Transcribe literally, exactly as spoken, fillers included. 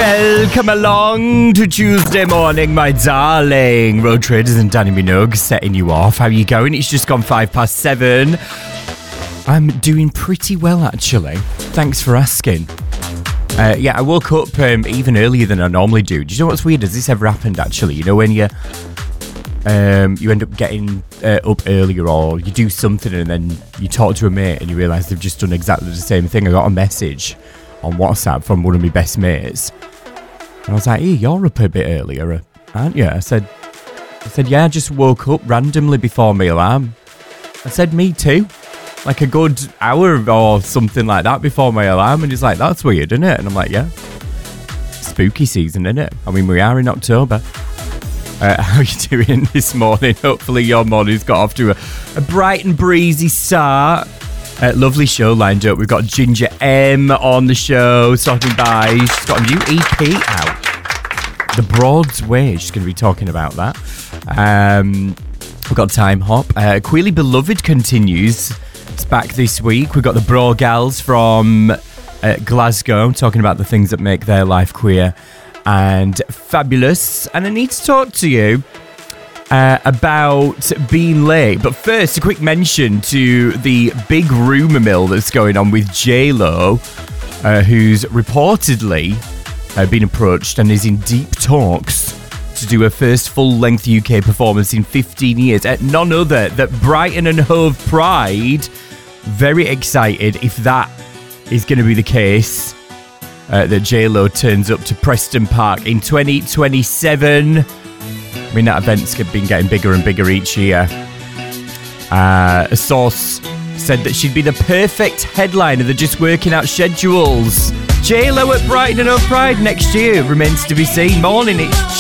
Welcome along to Tuesday morning, my darling. Road Traders and Danny Minogue setting you off. How are you going? It's just gone five past seven. I'm doing pretty well, actually. Thanks for asking. Uh, yeah, I woke up um, even earlier than I normally do. Do you know what's weird? Has this ever happened, actually? You know, when you um, you end up getting uh, up earlier, or you do something and then you talk to a mate and you realise they've just done exactly the same thing. I got a message on WhatsApp from one of my best mates. And I was like, hey, you're up a bit earlier, aren't you? I said, I said, yeah, I just woke up randomly before my alarm. I said, me too. Like a good hour or something like that before my alarm. And he's like, that's weird, isn't it? And I'm like, yeah. Spooky season, isn't it? I mean, we are in October. Uh, how are you doing this morning? Hopefully your morning's got off to a, a bright and breezy start. Uh, lovely show lined up. We've got Ginger M on the show, talking by. She's got a new E P out, The Broad's Way. She's going to be talking about that. Um, we've got Time Hop. Uh, Queerly Beloved continues. It's back this week. We've got the Bro Gals from uh, Glasgow, talking about the things that make their life queer and fabulous. And I need to talk to you Uh, about being late. But first, a quick mention to the big rumour mill that's going on with J-Lo, uh, who's reportedly uh, been approached and is in deep talks to do her first full-length U K performance in fifteen years at none other than Brighton and Hove Pride. Very excited if that is going to be the case, uh, that J-Lo turns up to Preston Park in twenty twenty-seven. I mean, that event's been getting bigger and bigger each year. Uh, a source said that she'd be the perfect headliner. They're just working out schedules. J-Lo at Brighton and Hove Pride next year remains to be seen. Morning, it's